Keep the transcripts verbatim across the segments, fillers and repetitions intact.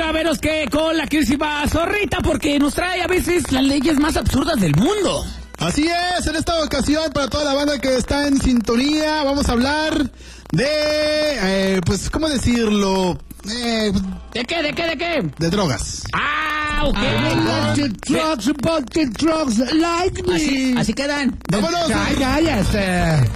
a veros que con la querísima Zorrita, porque nos trae a veces las leyes más absurdas del mundo. Así es, en esta ocasión, para toda la banda que está en sintonía, vamos a hablar de, eh, pues, ¿cómo decirlo? Eh, ¿De qué, de qué, de qué? De drogas. Ah, ok. Ah, the drugs, about the drugs, like me. Así, así quedan. ¡Vámonos! Ay, cállate.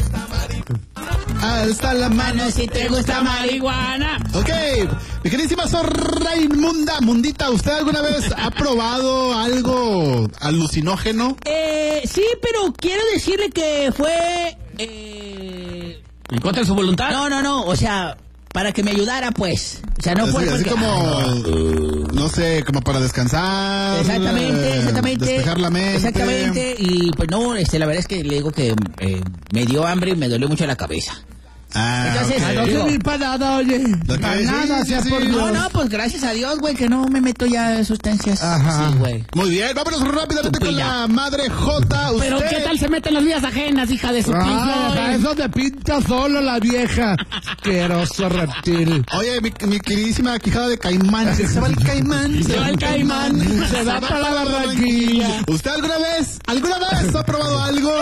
Ah, está la mano si te gusta marihuana. Ok, mi queridísima Zorra Inmunda, Mundita, ¿usted alguna vez ha probado algo alucinógeno? Eh, sí, pero quiero decirle que fue... Eh... ¿En contra de su voluntad? No, no, no, o sea, para que me ayudara, pues. O sea, no Así, fue así porque... como, no sé, como para descansar. Exactamente, exactamente. Despejar la mente. Exactamente, y pues no, este, la verdad es que le digo que eh, me dio hambre y me dolió mucho la cabeza. Ah, Entonces, ok. No digo, servir para nada, oye. Para sí, nada, sí, sea sí. por Dios. no, no, pues gracias a Dios, güey, que no me meto ya sustancias. Ajá. Sí, güey. Muy bien, vámonos rápidamente con Estúpida. la madre J. ¿Usted? Pero ¿qué tal se meten las vidas ajenas, hija de su Ah, pinche? eso te pinta solo la vieja. Asqueroso reptil. Oye, mi, mi queridísima quijada de caimán. Se va el caimán. Se va el caimán. Se va para la Barranquilla. ¿Usted alguna vez, alguna vez ha probado algo?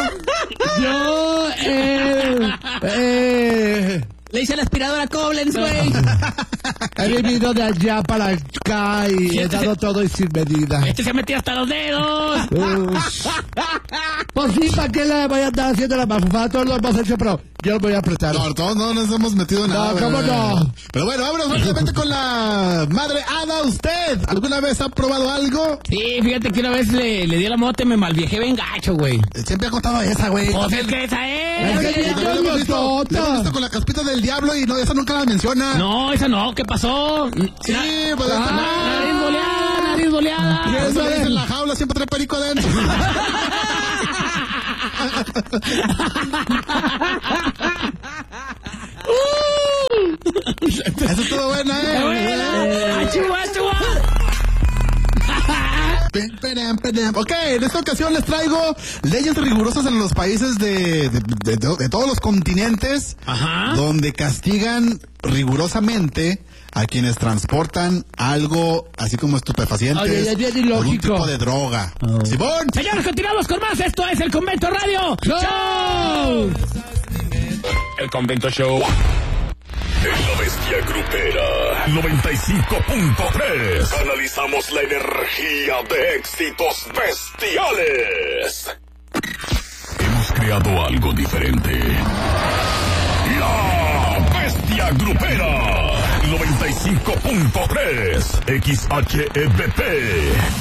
Yo, eh, eh, Le hice la aspiradora Koblenz, güey. he vivido de allá para acá y he dado todo y sin medida. Este se metió hasta los dedos. Ush. Pues sí, ¿para qué le voy a estar haciendo la mafufada? Todos lo hemos hecho, pero yo lo voy a apretar. No, todos no nos hemos metido en No, nada. ¿cómo ¿verdad? no? Pero bueno, vámonos rápidamente con la madre Ada. ¿Usted alguna vez ha probado algo? Sí, fíjate que una vez le, le di a la moto y me malviejé bien gacho, güey. Siempre ha contado esa, güey. Pues es que esa Es es. que Le yo hemos no visto, tota. le hemos visto con la caspita del diablo y no, esa nunca la menciona. No, esa no, ¿qué pasó? Sí, pues esta Ah, nariz boleada, nariz boleada. Por eso Eso le es. dicen la jaula, siempre trae perico adentro. Eso es todo buena, ¡Qué eh. buena! ¡Achua, achua! Pem, perem, perem. Ok, en esta ocasión les traigo leyes rigurosas en los países de, de, de, de- de todos los continentes, Ajá. donde castigan rigurosamente a quienes transportan algo así como estupefacientes, Oye, es bien algún ilógico. tipo de droga. Simón, Señores, continuamos con más. Esto es El Convento Radio. ¡Show! El Convento Show. En la bestia grupera noventa y cinco punto tres analizamos la energía de éxitos bestiales. Hemos creado algo diferente. La bestia grupera noventa y cinco punto tres X H E B P.